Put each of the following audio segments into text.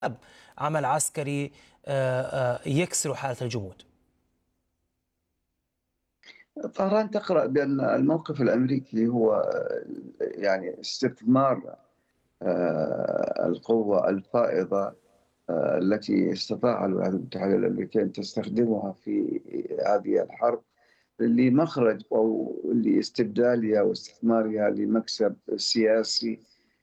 عمل عسكري يكسر حالة الجمود؟ طهران تقرأ بأن الموقف الأمريكي هو يعني استثمار القوة الفائضة التي استطاع الولايات المتحدة الأمريكية أن تستخدمها في هذه الحرب لمخرج أو لاستبدالها واستثمارها لمكسب سياسي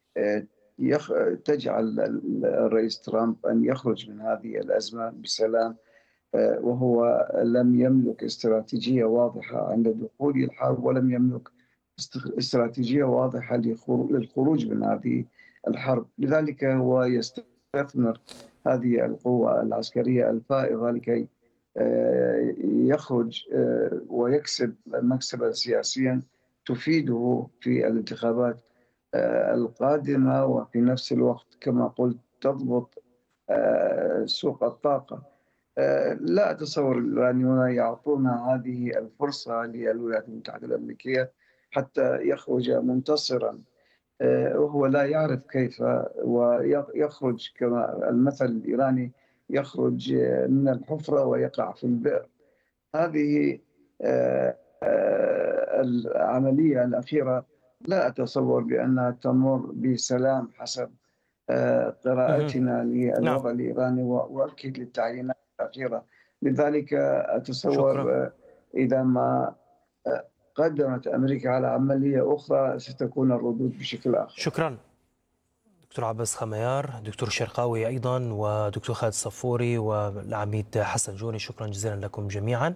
تجعل الرئيس ترامب أن يخرج من هذه الأزمة بسلام، وهو لم يملك استراتيجية واضحة عند دخول الحرب، ولم يملك استراتيجية واضحة للخروج من هذه الحرب. لذلك هو يستثمر هذه القوة العسكرية الفائضة لكي يخرج ويكسب مكسبا سياسيا تفيده في الانتخابات القادمة، وفي نفس الوقت كما قلت تضبط سوق الطاقة. لا أتصور الإيرانيون يعطون هذه الفرصة للولايات المتحدة الأمريكية حتى يخرج منتصرا، وهو لا يعرف كيف، ويخرج كما المثل الإيراني يخرج من الحفرة ويقع في البئر. هذه العملية الأخيرة لا أتصور بأنها تمر بسلام حسب قراءتنا للوضع الإيراني، وأكد للتعيينات الأخيرة. لذلك أتصور إذا ما قدمت أمريكا على عملية أخرى ستكون الردود بشكل آخر. شكرا دكتور عباس خميار، دكتور شرقاوي أيضا، ودكتور خالد صفوري، والعميد حسن جوني. شكرا جزيلا لكم جميعا.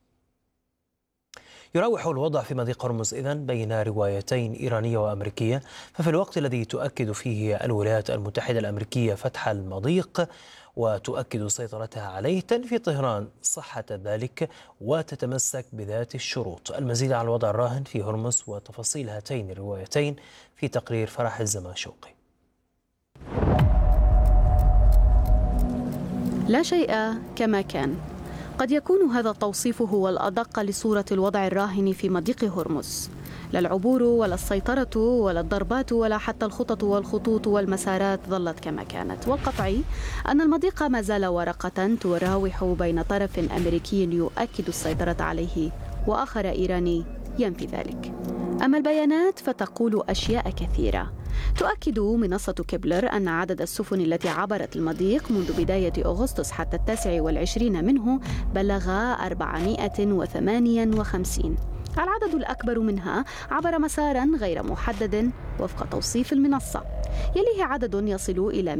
يراوح الوضع في مضيق هرمز إذن بين روايتين إيرانية وأمريكية، ففي الوقت الذي تؤكد فيه الولايات المتحدة الأمريكية فتح المضيق وتؤكد سيطرتها عليه، تنفي طهران صحة ذلك وتتمسك بذات الشروط. المزيد عن الوضع الراهن في هرمز وتفاصيل هاتين الروايتين في تقرير فرح الزماشوقي. لا شيء كما كان. قد يكون هذا التوصيف هو الأدق لصورة الوضع الراهن في مضيق هرمز. لا العبور ولا السيطرة ولا الضربات ولا حتى الخطط والخطوط والمسارات ظلت كما كانت. والقطعي أن المضيق ما زال ورقة تراوح بين طرف أمريكي يؤكد السيطرة عليه وآخر إيراني ينفي ذلك. أما البيانات فتقول أشياء كثيرة. تؤكد منصة كيبلر أن عدد السفن التي عبرت المضيق منذ بداية أغسطس حتى 29 منه بلغ 458. العدد الأكبر منها عبر مسارا غير محدد وفق توصيف المنصة. يليه عدد يصل إلى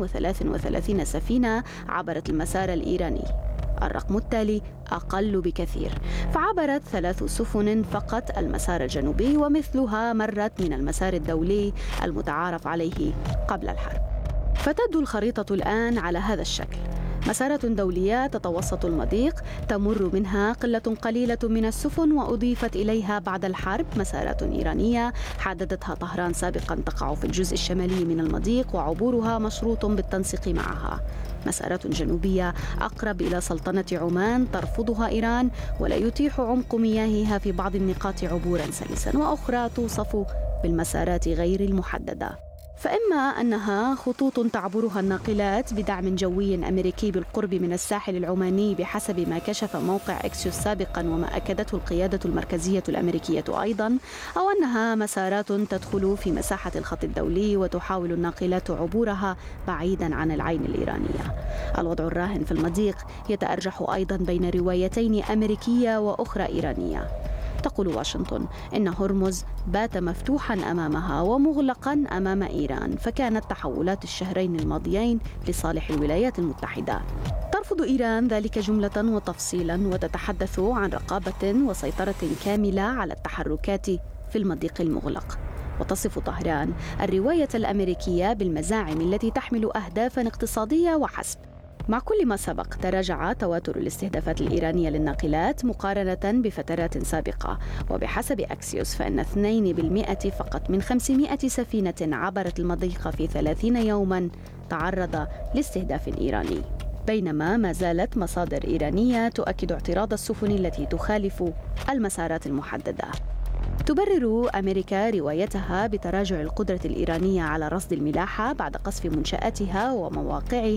133 سفينة عبرت المسار الإيراني. الرقم التالي أقل بكثير، فعبرت 3 سفن فقط المسار الجنوبي، ومثلها مرت من المسار الدولي المتعارف عليه قبل الحرب. فتبدو الخريطة الآن على هذا الشكل: مسارات دولية تتوسط المضيق تمر منها قلة قليلة من السفن، وأضيفت إليها بعد الحرب مسارات إيرانية حددتها طهران سابقا تقع في الجزء الشمالي من المضيق، وعبورها مشروط بالتنسيق معها. مسارات جنوبية أقرب إلى سلطنة عمان ترفضها إيران، ولا يتيح عمق مياهها في بعض النقاط عبورا سلسا، وأخرى توصف بالمسارات غير المحددة. فإما أنها خطوط تعبرها الناقلات بدعم جوي أمريكي بالقرب من الساحل العماني بحسب ما كشف موقع إكسيوس سابقا وما أكدته القيادة المركزية الأمريكية أيضا، أو أنها مسارات تدخل في مساحة الخط الدولي وتحاول الناقلات عبورها بعيدا عن العين الإيرانية. الوضع الراهن في المضيق يتأرجح أيضا بين روايتين أمريكية وأخرى إيرانية. تقول واشنطن إن هرمز بات مفتوحا أمامها ومغلقا أمام إيران، فكانت تحولات الشهرين الماضيين لصالح الولايات المتحدة. ترفض إيران ذلك جملة وتفصيلا، وتتحدث عن رقابة وسيطرة كاملة على التحركات في المضيق المغلق. وتصف طهران الرواية الأمريكية بالمزاعم التي تحمل أهدافا اقتصادية وحسب. مع كل ما سبق تراجع تواتر الاستهدافات الإيرانية للناقلات مقارنة بفترات سابقة، وبحسب أكسيوس فإن 2% فقط من 500 سفينة عبرت المضيق في 30 يوما تعرض لاستهداف إيراني، بينما ما زالت مصادر إيرانية تؤكد اعتراض السفن التي تخالف المسارات المحددة. تبرر أمريكا روايتها بتراجع القدرة الإيرانية على رصد الملاحة بعد قصف منشآتها ومواقعها